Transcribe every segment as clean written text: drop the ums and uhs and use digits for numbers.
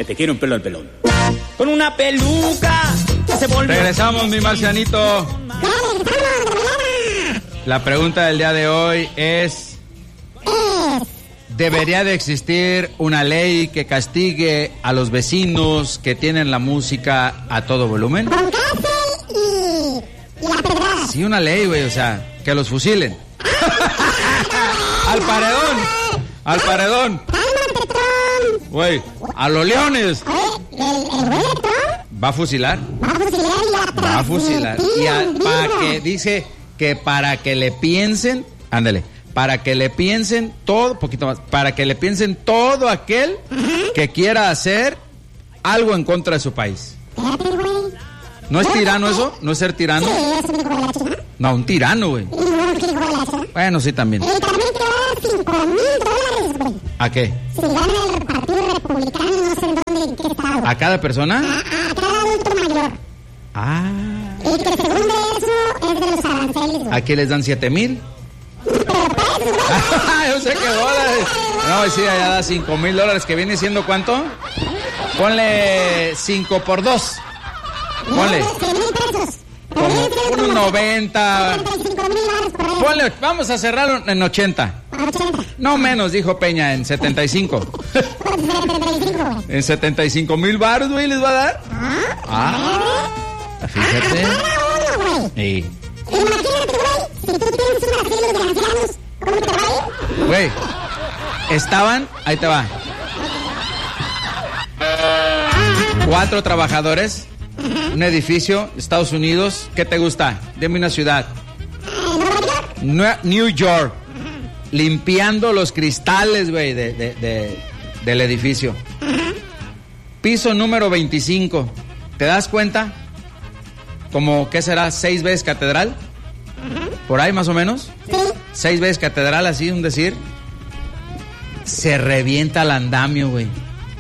te quiere un pelo al pelón. Con una peluca se volvió... Regresamos, mi marcianito. La pregunta del día de hoy es... ¿debería de existir una ley que castigue a los vecinos que tienen la música a todo volumen? Sí, una ley, güey, o sea, que los fusilen. ¡Al paredón! ¡Al paredón! Güey, a los leones. ¿Va a fusilar? Va a fusilar. Y para que dice que para que le piensen, ándale, para que le piensen todo, poquito más, para que le piensen todo aquel que quiera hacer algo en contra de su país. ¿No es tirano eso? ¿No es ser tirano? No, un tirano, güey. Bueno, sí, también. ¿A qué? Si gana el Partido Republicano, no sé en dónde, en qué estado. ¿A cada persona? A cada adulto mayor. Ah. Y que según de eso es de los aranceles, güey. ¿Aquí les dan 7,000? Yo sé que dólares. No, sí, allá da $5,000, que viene siendo ¿cuánto? Ponle 5 por 2. Ponle. 100,000 pesos. Como unos 90. Ponle, vamos a cerrarlo en 80. No menos, dijo Peña, en 75. En 75,000 baros, güey, les va a dar. Fíjate. Sí. Imagínate, güey, si tú tienes un asilo de ancianos, ¿cómo te va a ir? Güey, estaban, ahí te va. 4 trabajadores, un edificio, Estados Unidos. ¿Qué te gusta? Dime una ciudad. New York. Limpiando los cristales, güey, del edificio. Piso número 25. ¿Te das cuenta? Como, ¿qué será? 6 veces catedral. Por ahí más o menos. 6 veces catedral, así un decir. Se revienta el andamio, güey.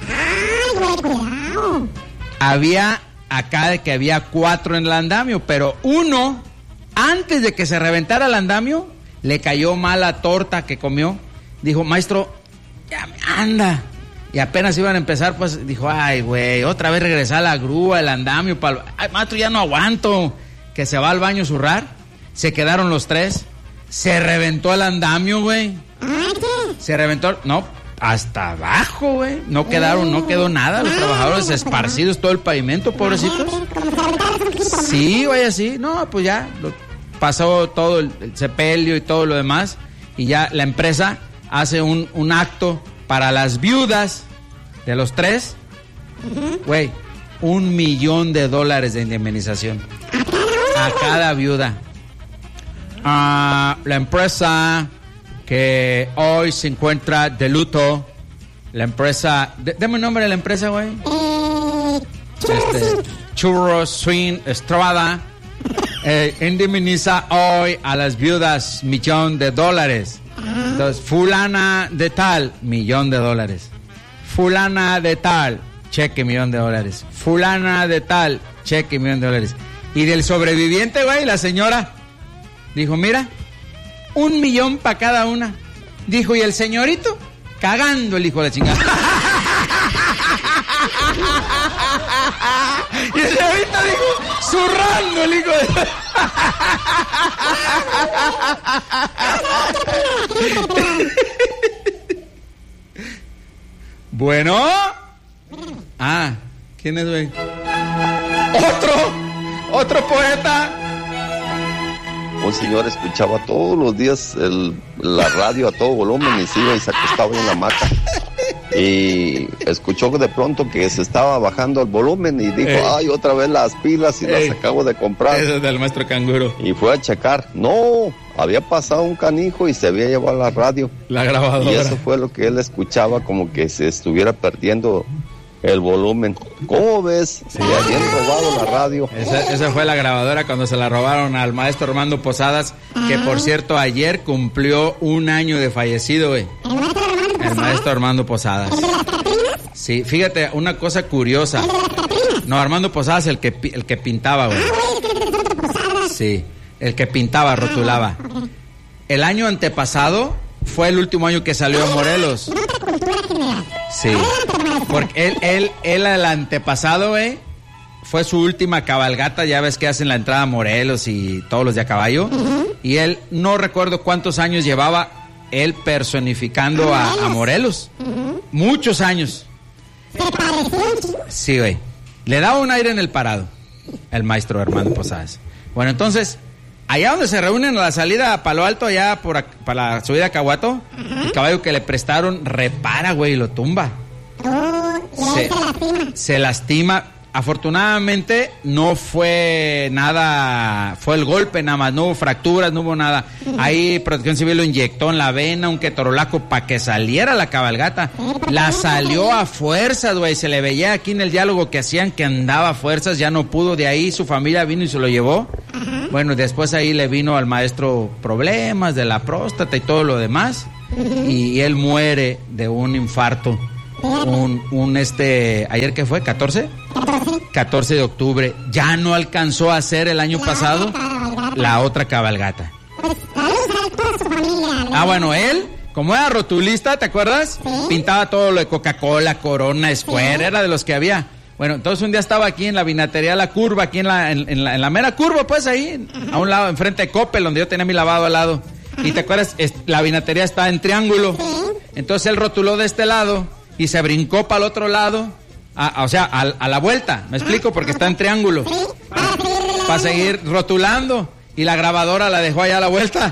Había acá de que había 4 en el andamio, pero uno, antes de que se reventara el andamio, le cayó mal la torta que comió. Dijo, maestro, ya anda. Y apenas iban a empezar, pues dijo, ay, güey, otra vez regresar a la grúa, el andamio. Ay, maestro, ya no aguanto. Que se va al baño a zurrar. Se quedaron los 3. Se reventó el andamio, güey. Se reventó, no, hasta abajo, güey. No quedó nada. Los trabajadores esparcidos todo el pavimento, pobrecitos. Sí, güey, así. No, pues ya pasó todo el sepelio y todo lo demás. Y ya la empresa hace un acto para las viudas de los 3. Güey, $1 millón de indemnización a cada viuda. La empresa que hoy se encuentra de luto, la empresa, dame el nombre de la empresa, güey. Churros Swing Estrada indemniza hoy a las viudas $1 millón. Entonces, fulana de tal, $1 millón. Fulana de tal, cheque $1 millón. Fulana de tal, cheque $1 millón. Y del sobreviviente, güey, la señora dijo, mira, $1 millón para cada una. Dijo, y el señorito, cagando el hijo de la chingada. Y el señorito dijo, zurrando el hijo de... Bueno. ¿Quién es, güey? Otro poeta. Un señor escuchaba todos los días la radio a todo volumen y se iba y se acostaba en la hamaca. Y escuchó de pronto que se estaba bajando el volumen y dijo, ay, otra vez las pilas y las acabo de comprar. Eso es del maestro Canguro. Y fue a checar. No, había pasado un canijo y se había llevado la radio. La grabadora. Y eso fue lo que él escuchaba, como que se estuviera perdiendo el volumen. ¿Cómo ves? Se habían robado la radio. Esa fue la grabadora cuando se la robaron al maestro Armando Posadas, que por cierto ayer cumplió 1 año de fallecido, güey. El maestro Armando Posadas. Sí, fíjate, una cosa curiosa. No, Armando Posadas el que pintaba, güey. Sí, el que pintaba, rotulaba. El año antepasado fue el último año que salió a Morelos. Sí. Porque él el antepasado, güey, fue su última cabalgata. Ya ves que hacen la entrada a Morelos y todos los de a caballo. Y él, no recuerdo cuántos años llevaba él personificando a Morelos. Muchos años. Sí, güey. Le daba un aire en el parado el maestro Armando Posadas. Bueno, entonces, allá donde se reúnen a la salida a Palo Alto, allá para la subida a Cahuato, el caballo que le prestaron repara, güey, y lo tumba. Se lastima. Afortunadamente no fue nada, fue el golpe nada más, no hubo fracturas, no hubo nada. Ahí Protección Civil lo inyectó en la vena, un ketorolaco para que saliera la cabalgata. La salió a fuerzas, güey, se le veía aquí en el diálogo que hacían que andaba a fuerzas, ya no pudo, de ahí su familia vino y se lo llevó. Bueno, después ahí le vino al maestro problemas de la próstata y todo lo demás, y él muere de un infarto. ¿Ayer qué fue? ¿14? 14 de octubre. Ya no alcanzó a hacer el año pasado la otra cabalgata. Bueno, él, como era rotulista, ¿te acuerdas? Pintaba todo lo de Coca-Cola, Corona, Square, era de los que había. Bueno, entonces un día estaba aquí en la vinatería La Curva, aquí en la mera curva, pues ahí, a un lado, enfrente de Coppel, donde yo tenía mi lavado al lado. Y te acuerdas, la vinatería está en triángulo. Entonces él rotuló de este lado y se brincó para el otro lado, a la vuelta, ¿me explico? Porque está en triángulo, para seguir rotulando, y la grabadora la dejó allá a la vuelta,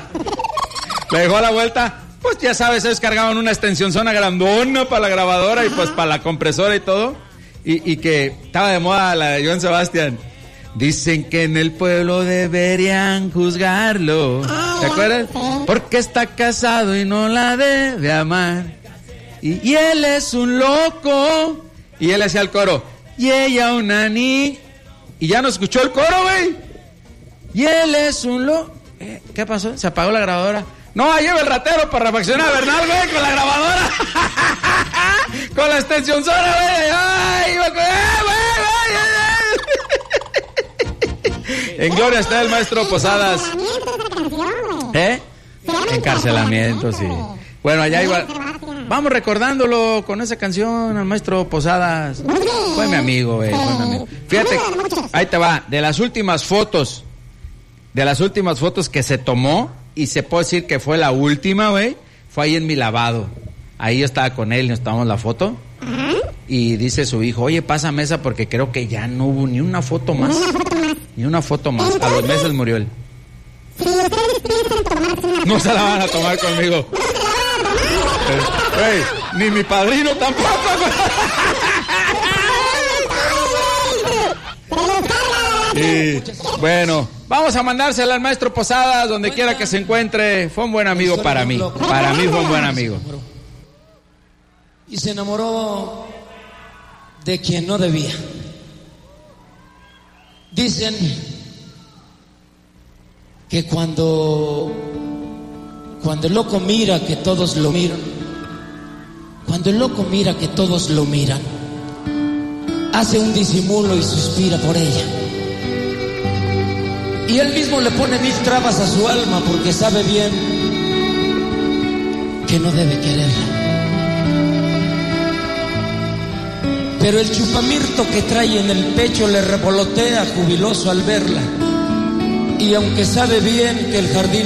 pues ya sabes, ellos cargaban una extensión zona grandona para la grabadora y pues para la compresora y todo, y que estaba de moda la de Joan Sebastián. Dicen que en el pueblo deberían juzgarlo, ¿te acuerdas? Porque está casado y no la debe amar. Y él es un loco. Y él hacía el coro. Y ella una niña. Y ya no escuchó el coro, güey. Y él es un loco. ¿Qué pasó? Se apagó la grabadora. No, lleva el ratero para refaccionar a Bernal, güey, con la grabadora. Con la extensión zona, güey. Ay, en gloria está el maestro Posadas. Encarcelamiento, sí. Bueno, allá iba. Vamos recordándolo con esa canción al maestro Posadas. Fue mi amigo, güey. Fíjate, ahí te va. De las últimas fotos que se tomó, y se puede decir que fue la última, güey, fue ahí en mi lavado. Ahí yo estaba con él y nos tomamos la foto. Y dice su hijo, oye, pásame esa porque creo que ya no hubo ni una foto más. Ni una foto más. A los meses murió él. No se la van a tomar conmigo. Ni mi padrino tampoco. Y bueno, vamos a mandársela al maestro Posadas donde quiera que se encuentre. Fue un buen amigo para mí. Para mí fue un buen amigo. Y se enamoró de quien no debía. Dicen que cuando el loco mira que todos lo miran, cuando el loco mira que todos lo miran, hace un disimulo y suspira por ella. Y él mismo le pone 1000 trabas a su alma porque sabe bien que no debe quererla. Pero el chupamirto que trae en el pecho le revolotea jubiloso al verla. Y aunque sabe bien que el jardín